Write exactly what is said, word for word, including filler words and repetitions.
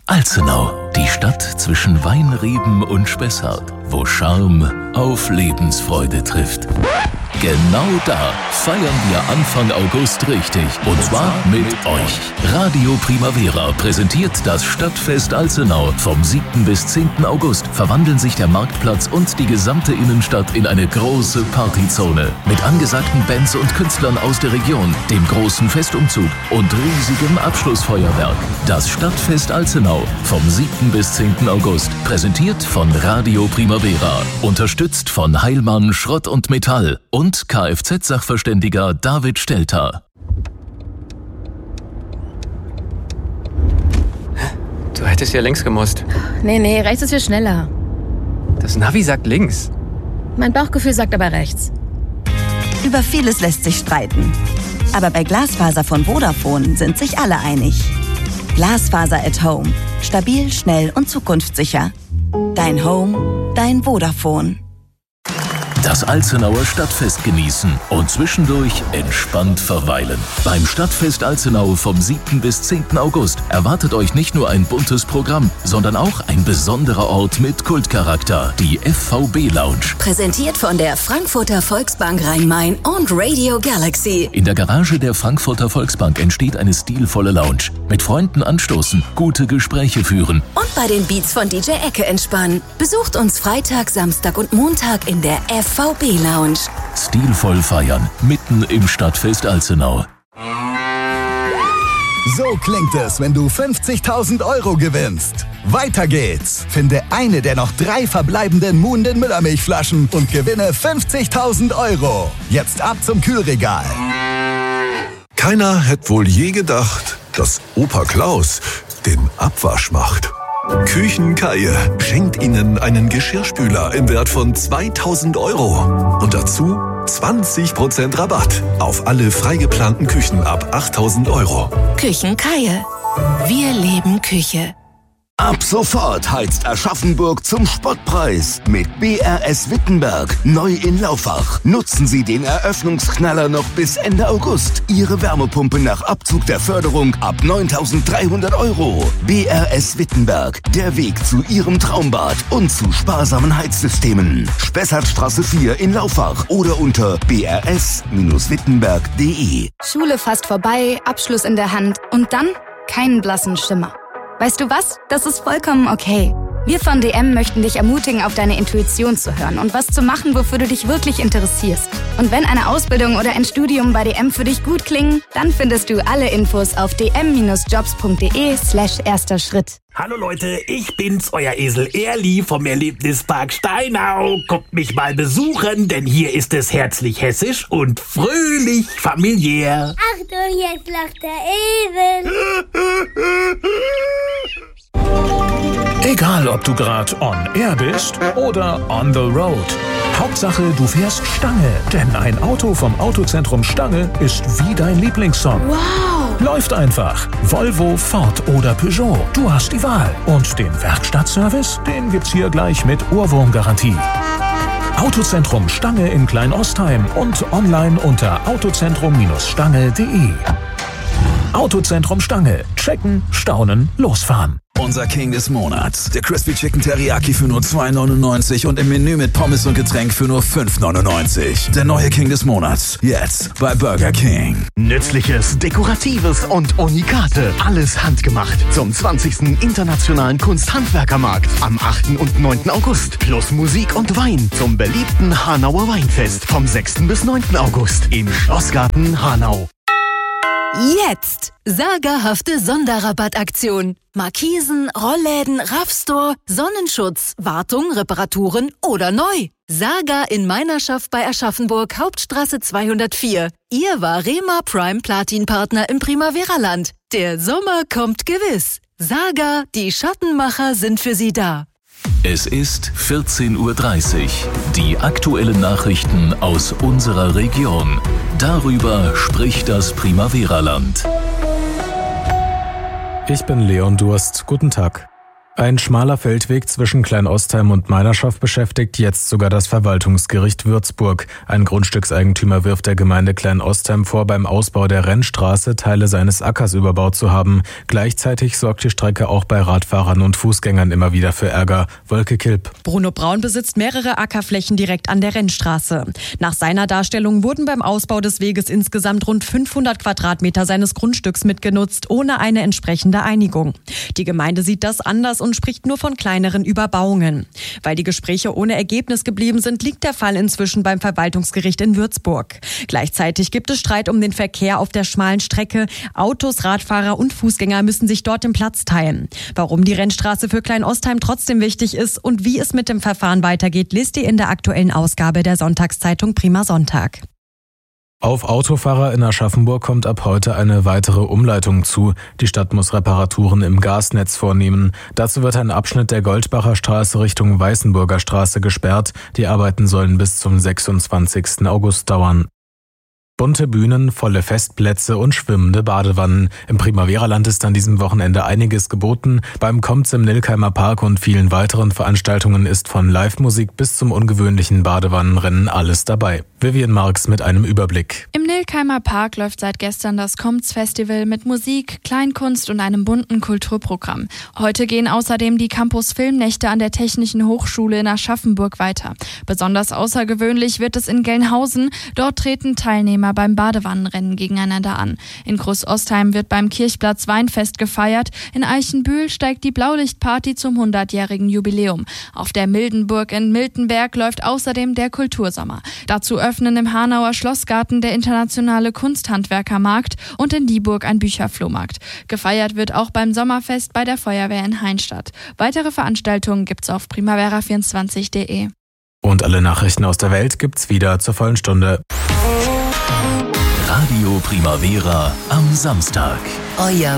Alzenau, die Stadt zwischen Weinreben und Spessart, wo Charme auf Lebensfreude trifft. Genau da feiern wir Anfang August richtig. Und zwar mit euch. Radio Primavera präsentiert das Stadtfest Alzenau. Vom siebten bis zehnten August verwandeln sich der Marktplatz und die gesamte Innenstadt in eine große Partyzone. Mit angesagten Bands und Künstlern aus der Region, dem großen Festumzug und riesigem Abschlussfeuerwerk. Das Stadtfest Alzenau vom siebten bis zehnten August. Präsentiert von Radio Primavera. Unterstützt von Heilmann Schrott und Metall und Kfz-Sachverständiger David Stelter. Du hättest ja links gemusst. Nee, nee, rechts ist viel schneller. Das Navi sagt links. Mein Bauchgefühl sagt aber rechts. Über vieles lässt sich streiten. Aber bei Glasfaser von Vodafone sind sich alle einig. Glasfaser at Home. Stabil, schnell und zukunftssicher. Dein Home, dein Vodafone. Das Alzenauer Stadtfest genießen und zwischendurch entspannt verweilen. Beim Stadtfest Alzenau vom siebten bis zehnten August erwartet euch nicht nur ein buntes Programm, sondern auch ein besonderer Ort mit Kultcharakter, die F V B Lounge. Präsentiert von der Frankfurter Volksbank Rhein-Main und Radio Galaxy. In der Garage der Frankfurter Volksbank entsteht eine stilvolle Lounge. Mit Freunden anstoßen, gute Gespräche führen. Und bei den Beats von D J Ecke entspannen. Besucht uns Freitag, Samstag und Montag in der F V B Lounge. Stilvoll feiern, mitten im Stadtfest Alzenau. So klingt es, wenn du fünfzigtausend Euro gewinnst. Weiter geht's. Finde eine der noch drei verbleibenden Muhnden Müllermilchflaschen und gewinne fünfzigtausend Euro. Jetzt ab zum Kühlregal. Keiner hätte wohl je gedacht, dass Opa Klaus den Abwasch macht. Küchenkaie schenkt Ihnen einen Geschirrspüler im Wert von zweitausend Euro. Und dazu zwanzig Prozent Rabatt auf alle freigeplanten Küchen ab achttausend Euro. Küchenkaie. Wir leben Küche. Ab sofort heizt Aschaffenburg zum Spottpreis mit B R S Wittenberg, neu in Laufach. Nutzen Sie den Eröffnungsknaller noch bis Ende August. Ihre Wärmepumpe nach Abzug der Förderung ab neuntausenddreihundert Euro. B R S Wittenberg, der Weg zu Ihrem Traumbad und zu sparsamen Heizsystemen. Spessartstraße vier in Laufach oder unter b r s Bindestrich wittenberg punkt d e. Schule fast vorbei, Abschluss in der Hand und dann keinen blassen Schimmer. Weißt du was? Das ist vollkommen okay. Wir von D M möchten dich ermutigen, auf deine Intuition zu hören und was zu machen, wofür du dich wirklich interessierst. Und wenn eine Ausbildung oder ein Studium bei D M für dich gut klingen, dann findest du alle Infos auf d m Bindestrich jobs punkt d e slash erster Schritt. Hallo Leute, ich bin's, euer Esel Erli vom Erlebnispark Steinau. Kommt mich mal besuchen, denn hier ist es herzlich hessisch und fröhlich familiär. Achtung, jetzt lacht der Esel. Egal, ob du gerade on air bist oder on the road. Hauptsache, du fährst Stange, denn ein Auto vom Autozentrum Stange ist wie dein Lieblingssong. Wow! Läuft einfach. Volvo, Ford oder Peugeot. Du hast die Wahl. Und den Werkstattservice, den gibt's hier gleich mit Ohrwurmgarantie. Autozentrum Stange in Kleinostheim und online unter autozentrum Stange punkt de. Autozentrum Stange. Checken, staunen, losfahren. Unser King des Monats. Der Crispy Chicken Teriyaki für nur zwei neunundneunzig und im Menü mit Pommes und Getränk für nur fünf neunundneunzig. Der neue King des Monats. Jetzt bei Burger King. Nützliches, Dekoratives und Unikate. Alles handgemacht. Zum zwanzigsten Internationalen Kunsthandwerkermarkt am achten und neunten August. Plus Musik und Wein zum beliebten Hanauer Weinfest vom sechsten bis neunten August im Schlossgarten Hanau. Jetzt sagerhafte Sonderrabattaktion. Markisen, Rollläden, Raffstore, Sonnenschutz, Wartung, Reparaturen oder neu. Saga in Meinerschaft bei Aschaffenburg, Hauptstraße zweihundertvier. Ihr Varema Prime Platin Partner im Primavera-Land. Der Sommer kommt gewiss. Saga, die Schattenmacher sind für Sie da. Es ist vierzehn Uhr dreißig. Die aktuellen Nachrichten aus unserer Region. Darüber spricht das Primavera-Land. Ich bin Leon Durst. Guten Tag. Ein schmaler Feldweg zwischen Kleinostheim und Meinerschaft beschäftigt jetzt sogar das Verwaltungsgericht Würzburg. Ein Grundstückseigentümer wirft der Gemeinde Kleinostheim vor, beim Ausbau der Rennstraße Teile seines Ackers überbaut zu haben. Gleichzeitig sorgt die Strecke auch bei Radfahrern und Fußgängern immer wieder für Ärger. Wolke Kilp. Bruno Braun besitzt mehrere Ackerflächen direkt an der Rennstraße. Nach seiner Darstellung wurden beim Ausbau des Weges insgesamt rund fünfhundert Quadratmeter seines Grundstücks mitgenutzt, ohne eine entsprechende Einigung. Die Gemeinde sieht das anders und spricht nur von kleineren Überbauungen. Weil die Gespräche ohne Ergebnis geblieben sind, liegt der Fall inzwischen beim Verwaltungsgericht in Würzburg. Gleichzeitig gibt es Streit um den Verkehr auf der schmalen Strecke. Autos, Radfahrer und Fußgänger müssen sich dort den Platz teilen. Warum die Rennstraße für Kleinostheim trotzdem wichtig ist und wie es mit dem Verfahren weitergeht, lest ihr in der aktuellen Ausgabe der Sonntagszeitung Prima Sonntag. Auf Autofahrer in Aschaffenburg kommt ab heute eine weitere Umleitung zu. Die Stadt muss Reparaturen im Gasnetz vornehmen. Dazu wird ein Abschnitt der Goldbacher Straße Richtung Weißenburger Straße gesperrt. Die Arbeiten sollen bis zum sechsundzwanzigsten August dauern. Bunte Bühnen, volle Festplätze und schwimmende Badewannen. Im Primavera-Land ist an diesem Wochenende einiges geboten. Beim Kommt's im Nilkheimer Park und vielen weiteren Veranstaltungen ist von Live-Musik bis zum ungewöhnlichen Badewannenrennen alles dabei. Vivian Marx mit einem Überblick. Im Nilkheimer Park läuft seit gestern das Kommt's Festival mit Musik, Kleinkunst und einem bunten Kulturprogramm. Heute gehen außerdem die Campus-Filmnächte an der Technischen Hochschule in Aschaffenburg weiter. Besonders außergewöhnlich wird es in Gelnhausen. Dort treten Teilnehmer beim Badewannenrennen gegeneinander an. In Großostheim wird beim Kirchplatz Weinfest gefeiert. In Eichenbühl steigt die Blaulichtparty zum hundertjährigen Jubiläum. Auf der Mildenburg in Miltenberg läuft außerdem der Kultursommer. Dazu öffnen im Hanauer Schlossgarten der internationale Kunsthandwerkermarkt und in Dieburg ein Bücherflohmarkt. Gefeiert wird auch beim Sommerfest bei der Feuerwehr in Heinstadt. Weitere Veranstaltungen gibt's auf primavera vierundzwanzig punkt de. Und alle Nachrichten aus der Welt gibt's wieder zur vollen Stunde. Radio Primavera am Samstag. Euer